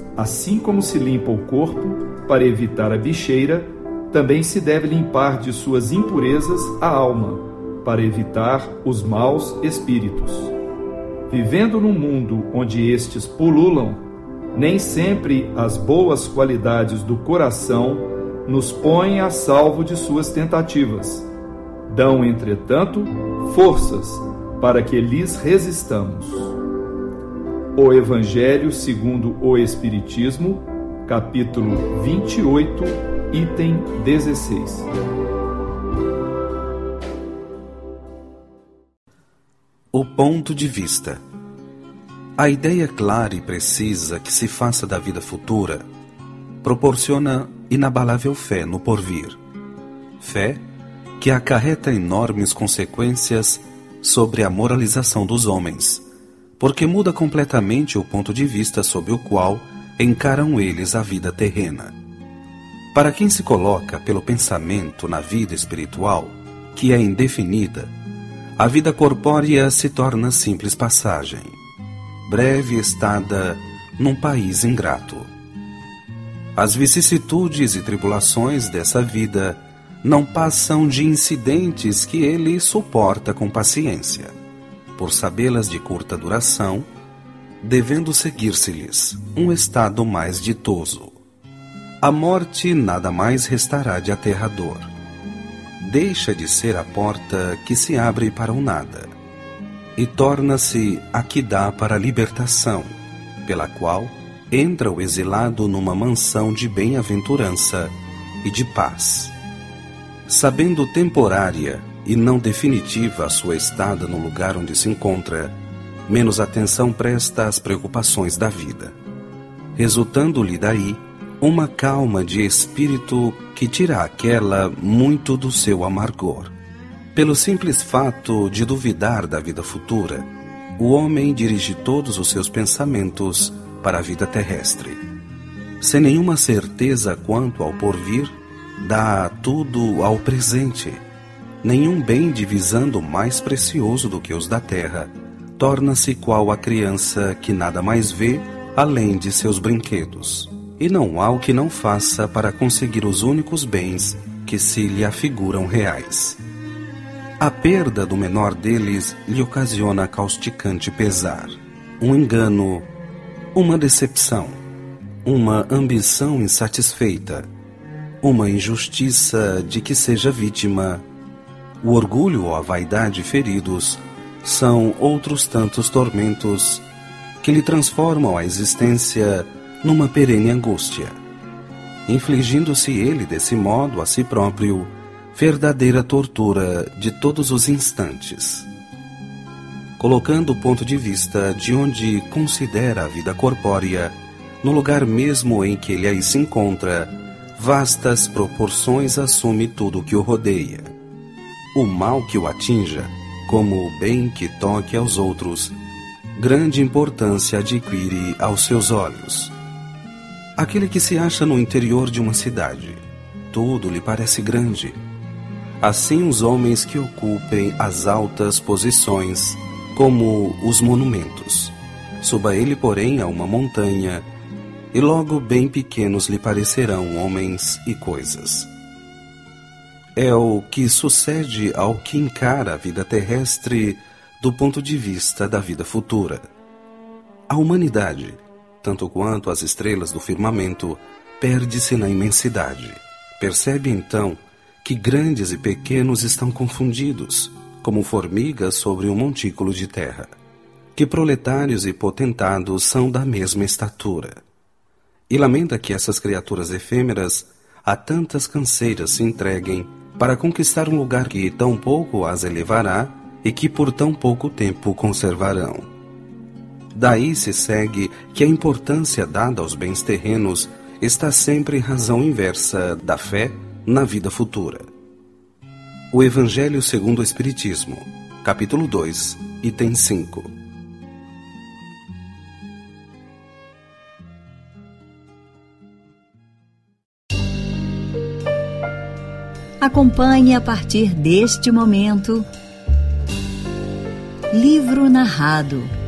assim como se limpa o corpo para evitar a bicheira, também se deve limpar de suas impurezas a alma, para evitar os maus espíritos. Vivendo num mundo onde estes pululam, nem sempre as boas qualidades do coração nos põem a salvo de suas tentativas. Dão, entretanto, forças para que lhes resistamos. O Evangelho segundo o Espiritismo, capítulo 28, item 16. O ponto de vista. A ideia clara e precisa que se faça da vida futura proporciona inabalável fé no porvir. Fé que acarreta enormes consequências sobre a moralização dos homens, porque muda completamente o ponto de vista sob o qual encaram eles a vida terrena. Para quem se coloca pelo pensamento na vida espiritual, que é indefinida, a vida corpórea se torna simples passagem, breve estada num país ingrato. As vicissitudes e tribulações dessa vida não passam de incidentes que ele suporta com paciência, por sabê-las de curta duração, devendo seguir-se-lhes um estado mais ditoso. A morte nada mais restará de aterrador. Deixa de ser a porta que se abre para o nada, e torna-se a que dá para a libertação, pela qual entra o exilado numa mansão de bem-aventurança e de paz. Sabendo temporária e não definitiva a sua estada no lugar onde se encontra, menos atenção presta às preocupações da vida, resultando-lhe daí uma calma de espírito que tira aquela muito do seu amargor. Pelo simples fato de duvidar da vida futura, o homem dirige todos os seus pensamentos para a vida terrestre. Sem nenhuma certeza quanto ao porvir, dá tudo ao presente. Nenhum bem divisando mais precioso do que os da terra, torna-se qual a criança que nada mais vê além de seus brinquedos. E não há o que não faça para conseguir os únicos bens que se lhe afiguram reais. A perda do menor deles lhe ocasiona causticante pesar, um engano, uma decepção, uma ambição insatisfeita, uma injustiça de que seja vítima. O orgulho ou a vaidade feridos são outros tantos tormentos que lhe transformam a existência numa perene angústia, infligindo-se ele desse modo a si próprio verdadeira tortura de todos os instantes. Colocando o ponto de vista de onde considera a vida corpórea, no lugar mesmo em que ele aí se encontra, vastas proporções assume tudo o que o rodeia. O mal que o atinja, como o bem que toque aos outros, grande importância adquire aos seus olhos. Aquele que se acha no interior de uma cidade, tudo lhe parece grande. Assim os homens que ocupem as altas posições, como os monumentos. Suba ele, porém, a uma montanha, e logo bem pequenos lhe parecerão homens e coisas. É o que sucede ao que encara a vida terrestre do ponto de vista da vida futura. A humanidade, tanto quanto as estrelas do firmamento, perde-se na imensidade. Percebe então que grandes e pequenos estão confundidos, como formigas sobre um montículo de terra, que proletários e potentados são da mesma estatura. E lamenta que essas criaturas efêmeras a tantas canseiras se entreguem para conquistar um lugar que tão pouco as elevará e que por tão pouco tempo conservarão. Daí se segue que a importância dada aos bens terrenos está sempre em razão inversa da fé na vida futura. O Evangelho segundo o Espiritismo, capítulo 2, item 5. Acompanhe a partir deste momento Livro Narrado,